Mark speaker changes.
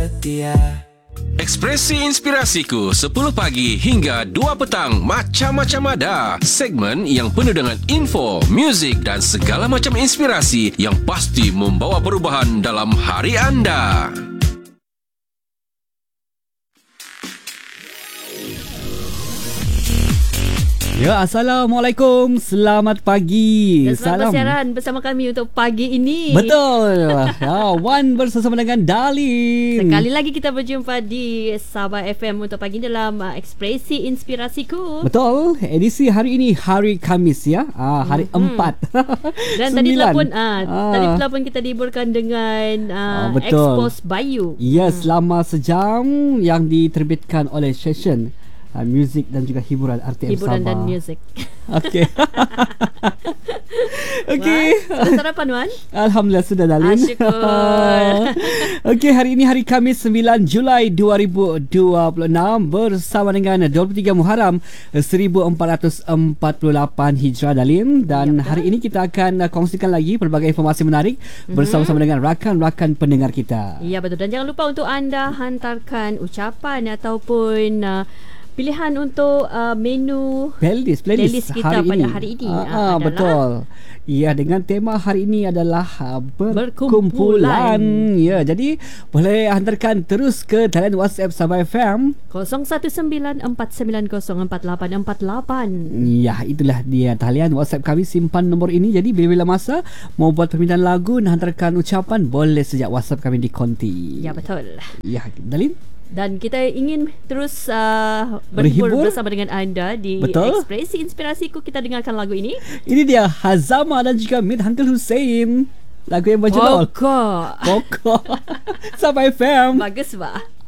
Speaker 1: Ekspresi Inspirasiku 10 pagi hingga 2 petang macam-macam ada. Segmen yang penuh dengan info, muzik dan segala macam inspirasi yang pasti membawa perubahan dalam hari anda.
Speaker 2: Ya, Assalamualaikum. Selamat pagi.
Speaker 3: Dan selamat bersiaran bersama kami untuk pagi ini.
Speaker 2: Betul. Ya, Wan bersama dengan Dalin.
Speaker 3: Sekali lagi kita berjumpa di Sabah FM untuk pagi dalam Ekspresi Inspirasiku.
Speaker 2: Betul. Edisi hari ini hari Khamis ya. Hari 4.
Speaker 3: Dan tadi pula pun kita dihiburkan dengan Expose Bayu.
Speaker 2: Ya, selama sejam yang diterbitkan oleh Session Muzik dan juga hiburan RTM
Speaker 3: Hiburan
Speaker 2: Sabah.
Speaker 3: dan muzik.
Speaker 2: Okey. Okey.
Speaker 3: Sudah sarapan, Wan?
Speaker 2: Alhamdulillah sudah, Dalin.
Speaker 3: Syukur.
Speaker 2: Okey, hari ini hari Khamis 9 Julai 2026 bersama dengan 23 Muharram 1448 Hijrah, Dalin. Dan hari ini kita akan kongsikan lagi pelbagai informasi menarik bersama-sama dengan rakan-rakan pendengar kita.
Speaker 3: Ya, betul. Dan jangan lupa untuk anda hantarkan ucapan ataupun pilihan untuk menu playlist kita pada hari ini adalah
Speaker 2: betul. Ya, dengan tema hari ini adalah berkumpulan. Ya, jadi boleh hantarkan terus ke talian WhatsApp Sabah FM
Speaker 3: 0194904848.
Speaker 2: Ya, itulah dia talian WhatsApp kami. Simpan nombor ini. Jadi bila-bila masa mau buat permintaan lagu dan hantarkan ucapan, boleh sejak WhatsApp kami di konti.
Speaker 3: Ya, betul.
Speaker 2: Ya, Dalin.
Speaker 3: Dan kita ingin terus berhibur bersama dengan anda di Ekspresi Inspirasiku. Kita dengarkan lagu ini.
Speaker 2: Ini dia Hazama dan juga Mid Uncle Hussein. Lagu yang berjudul
Speaker 3: Pokok.
Speaker 2: Sabah FM.
Speaker 3: Bagus, Pak.